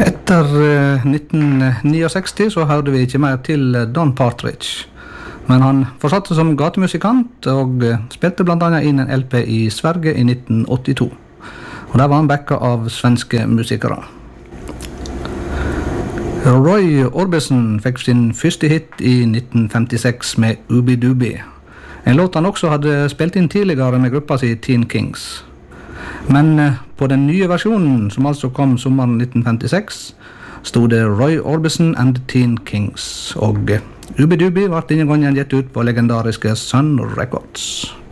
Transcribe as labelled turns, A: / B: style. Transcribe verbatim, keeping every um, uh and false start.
A: Etter eh, nitten sekstini så hørte vi ikke mer til Don Partridge. Men han fortsatte som gatemusikant og eh, spilte blant annet inn en L P i Sverige i nitten åttito. Og der var han backa av svenske musikere. Roy Orbison fikk sin første hit i nitten femtiseks med Ooby Dooby. En låt han også hadde spilt inn tidligere med gruppa si Teen Kings. Men eh, på den nye versjonen, som altså kom sommeren nitten femtiseks, stod det Roy Orbison and Teen Kings, og Ooby Dooby ble denne gangen gitt ut på legendariske Sun Records.